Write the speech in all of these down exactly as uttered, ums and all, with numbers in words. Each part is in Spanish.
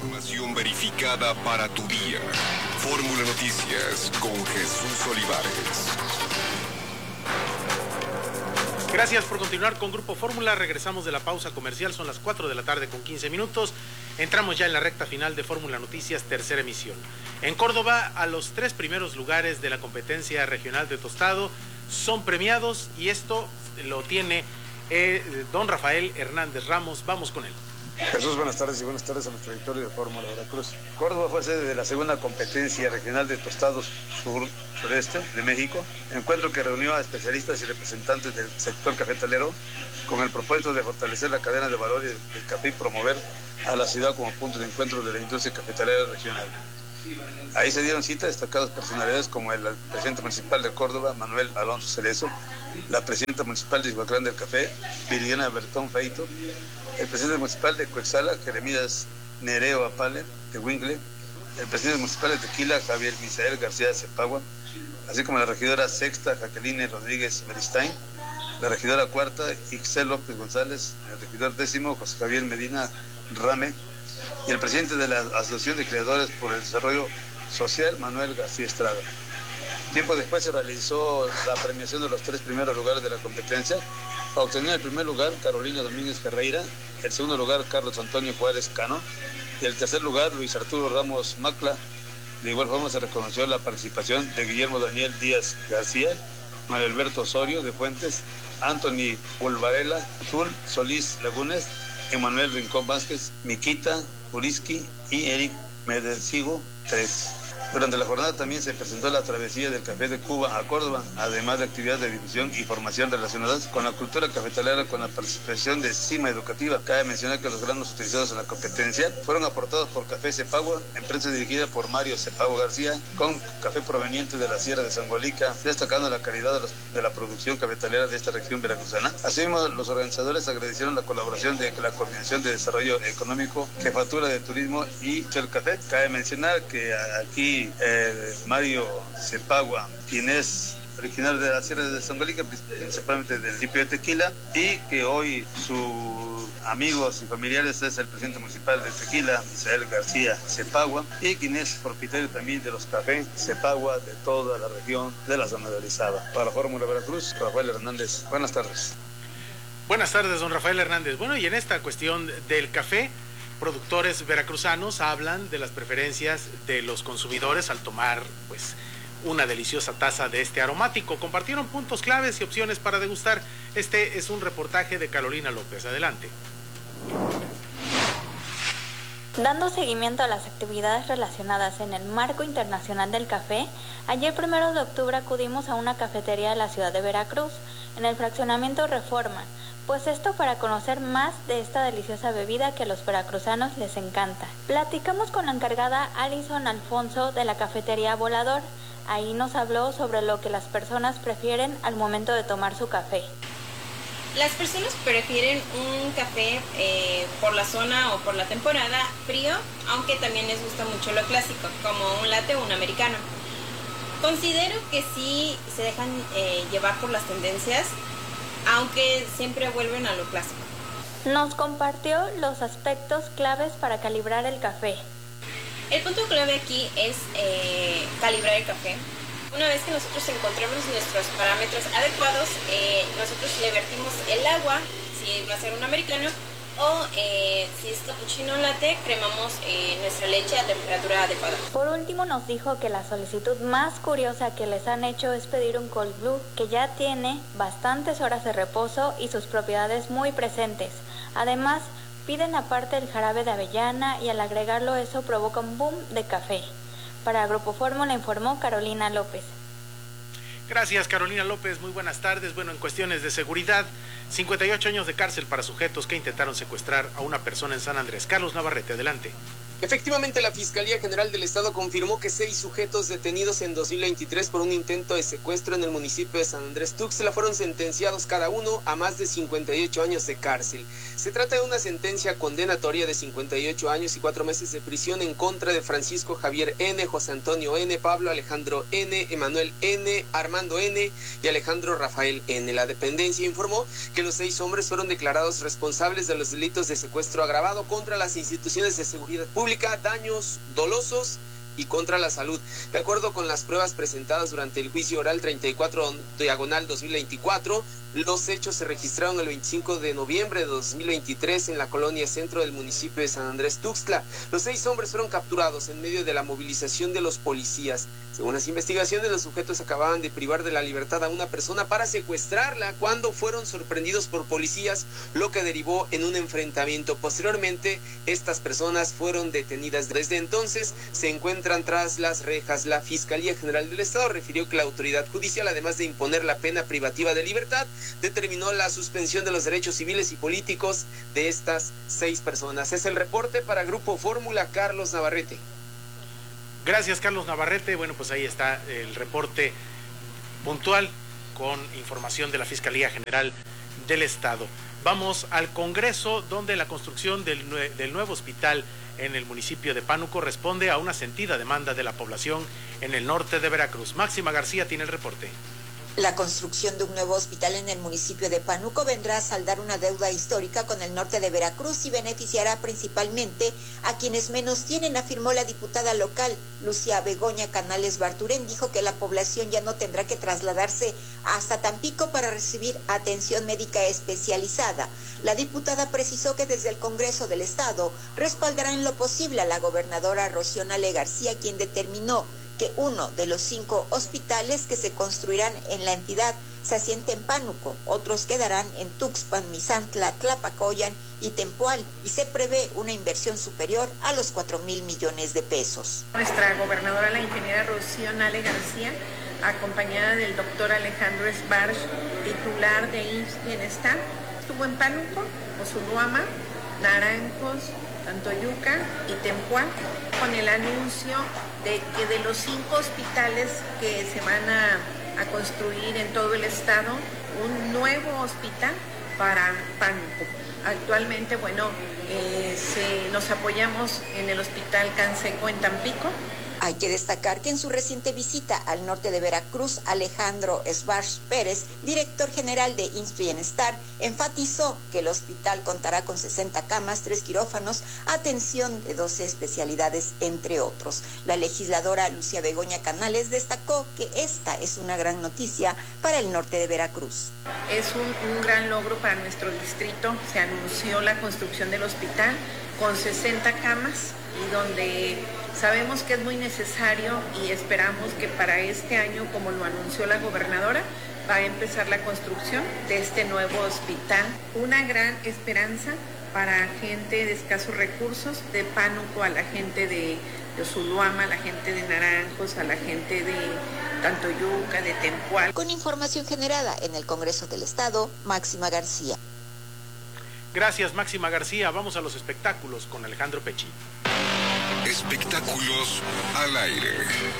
Información verificada para tu día. Fórmula Noticias con Jesús Olivares. Gracias por continuar con Grupo Fórmula. Regresamos de la pausa comercial, son las cuatro de la tarde con quince minutos. Entramos ya en la recta final de Fórmula Noticias, tercera emisión. En Córdoba, a los tres primeros lugares de la competencia regional de tostado son premiados y esto lo tiene eh, don Rafael Hernández Ramos. Vamos con él. Jesús, buenas tardes y buenas tardes a nuestro auditorio de Fórmula Veracruz. Córdoba fue sede de la segunda competencia regional de tostados sur-sureste de México, encuentro que reunió a especialistas y representantes del sector cafetalero con el propósito de fortalecer la cadena de valor del café y promover a la ciudad como punto de encuentro de la industria cafetalera regional. Ahí se dieron cita destacadas personalidades como el presidente municipal de Córdoba, Manuel Alonso Cerezo, la presidenta municipal de Ixhuatlán del Café, Viridiana Bertón Feito, el presidente municipal de Coexala, Jeremías Nereo Apale, de Wingle, el presidente municipal de Tequila, Javier Misael García Cepagua, así como la regidora sexta, Jacqueline Rodríguez Beristain, la regidora cuarta, Ixel López González, el regidor décimo, José Javier Medina Rame, y el presidente de la Asociación de Creadores por el Desarrollo Social, Manuel García Estrada. Tiempo después se realizó la premiación de los tres primeros lugares de la competencia. Obtenía el primer lugar Carolina Domínguez Ferreira, el segundo lugar Carlos Antonio Juárez Cano y el tercer lugar Luis Arturo Ramos Macla. De igual forma se reconoció la participación de Guillermo Daniel Díaz García, Mario Alberto Osorio de Fuentes, Anthony Volvarela, Zul Solís Lagunes, Emanuel Rincón Vázquez, Miquita Uriski y Eric Medecigo tres. Durante la jornada también se presentó la travesía del café de Cuba a Córdoba, además de actividades de difusión y formación relacionadas con la cultura cafetalera con la participación de Cima Educativa. Cabe mencionar que los granos utilizados en la competencia fueron aportados por Café Cepagua, empresa dirigida por Mario Cepagua García, con café proveniente de la Sierra de Sangolica, destacando la calidad de, los, de la producción cafetalera de esta región veracruzana. Asimismo, los organizadores agradecieron la colaboración de la Coordinación de Desarrollo Económico, Jefatura de Turismo y el Café. Cabe mencionar que aquí Eh, Mario Cepagua, quien es originario de la Sierra de Sangolica, principalmente del municipio de Tequila, y que hoy sus amigos y familiares es el presidente municipal de Tequila, Misael García Cepagua, y quien es propietario también de los cafés Cepagua de toda la región de la zona de Orizaba. Para Fórmula Veracruz, Rafael Hernández. Buenas tardes. Buenas tardes, don Rafael Hernández. Bueno, y en esta cuestión del café, productores veracruzanos hablan de las preferencias de los consumidores al tomar pues una deliciosa taza de este aromático. Compartieron puntos claves y opciones para degustar. Este es un reportaje de Carolina López. Adelante. Dando seguimiento a las actividades relacionadas en el Marco Internacional del Café, ayer primero de octubre acudimos a una cafetería de la ciudad de Veracruz, en el fraccionamiento Reforma, pues esto para conocer más de esta deliciosa bebida que a los veracruzanos les encanta. Platicamos con la encargada Alison Alfonso de la cafetería Volador. Ahí nos habló sobre lo que las personas prefieren al momento de tomar su café. Las personas prefieren un café eh, por la zona o por la temporada frío, aunque también les gusta mucho lo clásico, como un latte o un americano. Considero que sí se dejan eh, llevar por las tendencias, aunque siempre vuelven a lo clásico. Nos compartió los aspectos claves para calibrar el café. El punto clave aquí es eh, calibrar el café. Una vez que nosotros encontremos nuestros parámetros adecuados, eh, nosotros le vertimos el agua, si va a ser un americano, o eh, si es cappuccino latte, cremamos eh, nuestra leche a temperatura adecuada. Por último nos dijo que la solicitud más curiosa que les han hecho es pedir un cold brew que ya tiene bastantes horas de reposo y sus propiedades muy presentes. Además, piden aparte el jarabe de avellana y al agregarlo eso provoca un boom de café. Para Grupo Fórmula informó Carolina López. Gracias, Carolina López. Muy buenas tardes. Bueno, en cuestiones de seguridad, cincuenta y ocho años de cárcel para sujetos que intentaron secuestrar a una persona en San Andrés. Carlos Navarrete, adelante. Efectivamente, la Fiscalía General del Estado confirmó que seis sujetos detenidos en dos mil veintitrés por un intento de secuestro en el municipio de San Andrés Tuxtla fueron sentenciados cada uno a más de cincuenta y ocho años de cárcel. Se trata de una sentencia condenatoria de cincuenta y ocho años y cuatro meses de prisión en contra de Francisco Javier N., José Antonio N., Pablo Alejandro N., Emanuel N., Armando N. y Alejandro Rafael N. La dependencia informó que los seis hombres fueron declarados responsables de los delitos de secuestro agravado contra las instituciones de seguridad pública pública, daños dolosos y contra la salud. De acuerdo con las pruebas presentadas durante el juicio oral treinta y cuatro diagonal dos mil veinticuatro, los hechos se registraron el veinticinco de noviembre de dos mil veintitrés en la colonia centro del municipio de San Andrés Tuxtla. Los seis hombres fueron capturados en medio de la movilización de los policías. Según las investigaciones, los sujetos acababan de privar de la libertad a una persona para secuestrarla cuando fueron sorprendidos por policías, lo que derivó en un enfrentamiento. Posteriormente, estas personas fueron detenidas. Desde entonces se encuentran tras las rejas. La Fiscalía General del Estado refirió que la autoridad judicial, además de imponer la pena privativa de libertad, determinó la suspensión de los derechos civiles y políticos de estas seis personas. Es el reporte para Grupo Fórmula, Carlos Navarrete. Gracias, Carlos Navarrete. Bueno, pues ahí está el reporte puntual con información de la Fiscalía General del Estado. Vamos al Congreso, donde la construcción del, nue- del nuevo hospital en el municipio de Pánuco responde a una sentida demanda de la población en el norte de Veracruz. Máxima García tiene el reporte. La construcción de un nuevo hospital en el municipio de Pánuco vendrá a saldar una deuda histórica con el norte de Veracruz y beneficiará principalmente a quienes menos tienen, afirmó la diputada local. Lucía Begoña Canales Barturén dijo que la población ya no tendrá que trasladarse hasta Tampico para recibir atención médica especializada. La diputada precisó que desde el Congreso del Estado respaldará en lo posible a la gobernadora Rocío Nale García, quien determinó que uno de los cinco hospitales que se construirán en la entidad se asiente en Pánuco, otros quedarán en Tuxpan, Misantla, Tlapacoyan y Tempoal, y se prevé una inversión superior a los cuatro mil millones de pesos. Nuestra gobernadora, la ingeniera Rocío Nale García, acompañada del doctor Alejandro Esbarch, titular de I M S S Bienestar, estuvo en Pánuco, Oshuluama, Naranjos, Tantoyuca y Tempoal, con el anuncio de que de los cinco hospitales que se van a, a construir en todo el estado, un nuevo hospital para Pánuco. Actualmente, bueno, eh, se, nos apoyamos en el Hospital Canseco en Tampico. Hay que destacar que en su reciente visita al norte de Veracruz, Alejandro Esbarch Pérez, director general de I M S S Bienestar, enfatizó que el hospital contará con sesenta camas, tres quirófanos, atención de doce especialidades, entre otros. La legisladora Lucía Begoña Canales destacó que esta es una gran noticia para el norte de Veracruz. Es un, un gran logro para nuestro distrito. Se anunció la construcción del hospital con sesenta camas y donde sabemos que es muy necesario y esperamos que para este año, como lo anunció la gobernadora, va a empezar la construcción de este nuevo hospital. Una gran esperanza para gente de escasos recursos, de Pánuco, a la gente de, de Oshuluama, a la gente de Naranjos, a la gente de Tantoyuca, de Tempoal. Con información generada en el Congreso del Estado, Máxima García. Gracias, Máxima García. Vamos a los espectáculos con Alejandro Pechi. Espectáculos al aire.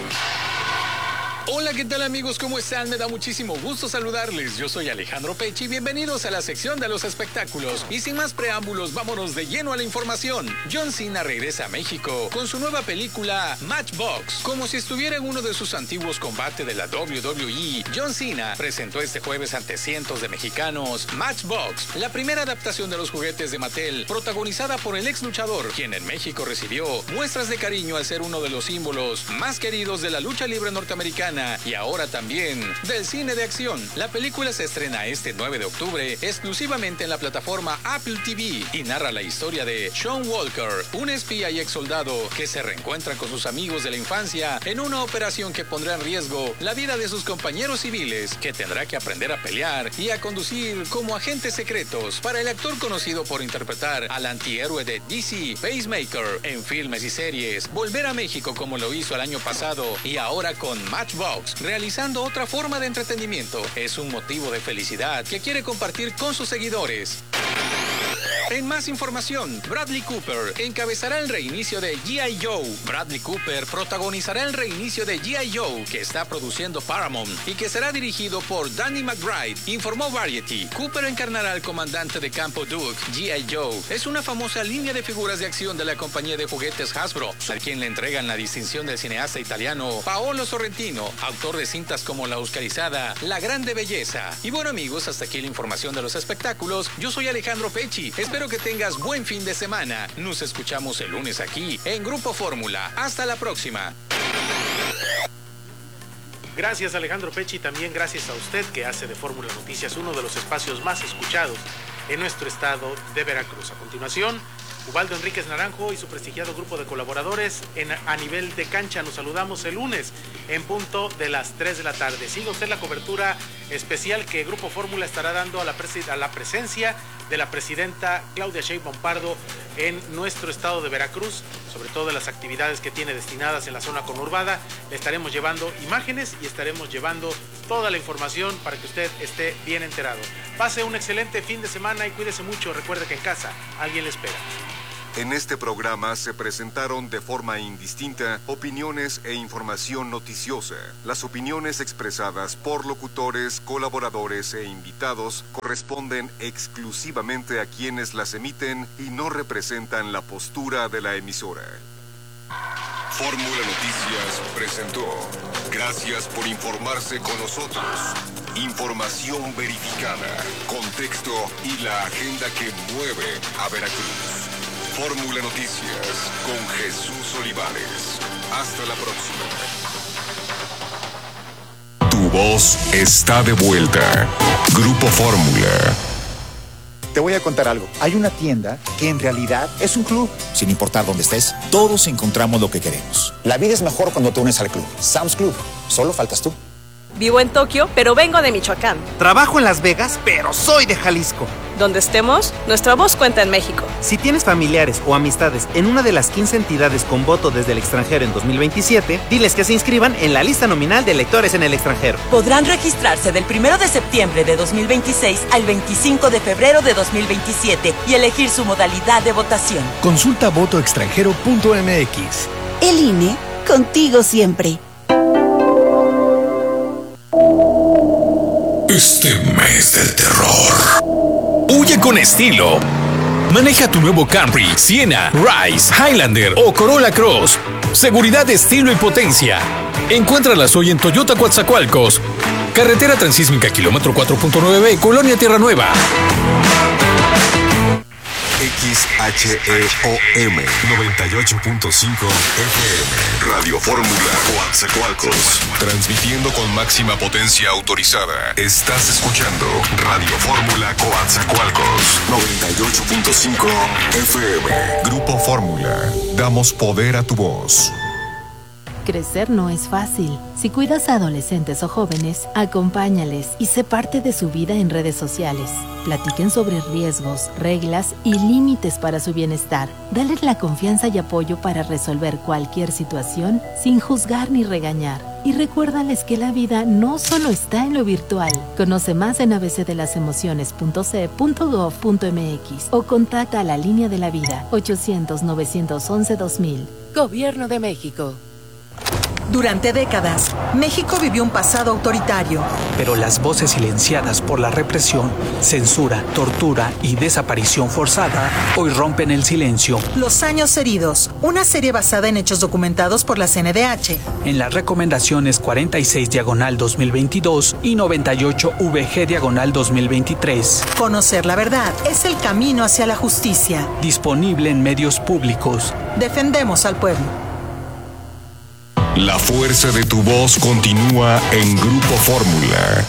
Hola, ¿qué tal amigos? ¿Cómo están? Me da muchísimo gusto saludarles. Yo soy Alejandro Pechi. Bienvenidos a la sección de los espectáculos. Y sin más preámbulos, vámonos de lleno a la información. John Cena regresa a México con su nueva película Matchbox. Como si estuviera en uno de sus antiguos combates de la doble u doble u E, John Cena presentó este jueves ante cientos de mexicanos Matchbox, la primera adaptación de los juguetes de Mattel, protagonizada por el ex luchador, quien en México recibió muestras de cariño al ser uno de los símbolos más queridos de la lucha libre norteamericana y ahora también del cine de acción. La película se estrena este nueve de octubre exclusivamente en la plataforma Apple T V y narra la historia de Sean Walker, un espía y ex soldado que se reencuentra con sus amigos de la infancia en una operación que pondrá en riesgo la vida de sus compañeros civiles, que tendrá que aprender a pelear y a conducir como agentes secretos. Para el actor conocido por interpretar al antihéroe de D C, Pacemaker, en filmes y series, volver a México como lo hizo el año pasado y ahora con Matchbox, realizando otra forma de entretenimiento, es un motivo de felicidad que quiere compartir con sus seguidores. En más información, Bradley Cooper encabezará el reinicio de G I Joe. Bradley Cooper protagonizará el reinicio de G I Joe, que está produciendo Paramount y que será dirigido por Danny McBride, informó Variety. Cooper encarnará al comandante de campo Duke. G I Joe es una famosa línea de figuras de acción de la compañía de juguetes Hasbro, a quien le entregan la distinción del cineasta italiano Paolo Sorrentino, autor de cintas como la oscarizada La Grande Belleza. Y bueno amigos, hasta aquí la información de los espectáculos. Yo soy Alejandro Pechi. Espero Espero que tengas buen fin de semana. Nos escuchamos el lunes aquí en Grupo Fórmula. Hasta la próxima. Gracias, Alejandro Pecci, y también gracias a usted que hace de Fórmula Noticias uno de los espacios más escuchados en nuestro estado de Veracruz. A continuación, Ubaldo Enríquez Naranjo y su prestigiado grupo de colaboradores en, a nivel de cancha. Nos saludamos el lunes en punto de las tres de la tarde. Siga usted la cobertura especial que Grupo Fórmula estará dando a la, a la presencia de la presidenta Claudia Sheinbaum Pardo en nuestro estado de Veracruz, sobre todo de las actividades que tiene destinadas en la zona conurbada. Le estaremos llevando imágenes y estaremos llevando toda la información para que usted esté bien enterado. Pase un excelente fin de semana y cuídese mucho. Recuerde que en casa alguien le espera. En este programa se presentaron de forma indistinta opiniones e información noticiosa. Las opiniones expresadas por locutores, colaboradores e invitados corresponden exclusivamente a quienes las emiten y no representan la postura de la emisora. Fórmula Noticias presentó. Gracias por informarse con nosotros. Información verificada, contexto y la agenda que mueve a Veracruz. Fórmula Noticias con Jesús Olivares. Hasta la próxima. Tu voz está de vuelta. Grupo Fórmula. Te voy a contar algo. Hay una tienda que en realidad es un club. Sin importar dónde estés, todos encontramos lo que queremos. La vida es mejor cuando te unes al club. Sam's Club. Solo faltas tú. Vivo en Tokio, pero vengo de Michoacán. Trabajo en Las Vegas, pero soy de Jalisco. Donde estemos, nuestra voz cuenta en México. Si tienes familiares o amistades en una de las quince entidades con voto desde el extranjero en dos mil veintisiete, diles que se inscriban en la lista nominal de electores en el extranjero. Podrán registrarse del primero de septiembre de dos mil veintiséis al veinticinco de febrero de dos mil veintisiete y elegir su modalidad de votación. Consulta voto extranjero punto m x. El I N E, contigo siempre. Este mes del terror. Huye con estilo. Maneja tu nuevo Camry, Siena, Rise, Highlander o Corolla Cross. Seguridad, estilo y potencia. Encuéntralas hoy en Toyota Coatzacoalcos. Carretera Transísmica, kilómetro cuatro punto nueve B, Colonia Tierra Nueva. X H E O M noventa y ocho punto cinco F M Radio Fórmula Coatzacoalcos, transmitiendo con máxima potencia autorizada. Estás escuchando Radio Fórmula Coatzacoalcos noventa y ocho punto cinco F M. Grupo Fórmula, damos poder a tu voz. Crecer no es fácil. Si cuidas a adolescentes o jóvenes, acompáñales y sé parte de su vida en redes sociales. Platiquen sobre riesgos, reglas y límites para su bienestar. Dales la confianza y apoyo para resolver cualquier situación sin juzgar ni regañar. Y recuérdales que la vida no solo está en lo virtual. Conoce más en a b c de las emociones punto c punto gov punto m x o contacta a la Línea de la Vida ochocientos, novecientos once, dos mil. Gobierno de México. Durante décadas, México vivió un pasado autoritario. Pero las voces silenciadas por la represión, censura, tortura y desaparición forzada hoy rompen el silencio. Los años heridos, una serie basada en hechos documentados por la C N D H. En las recomendaciones cuarenta y seis diagonal dos mil veintidós y noventa y ocho V G diagonal dos mil veintitrés. Conocer la verdad es el camino hacia la justicia. Disponible en medios públicos. Defendemos al pueblo. La fuerza de tu voz continúa en Grupo Fórmula.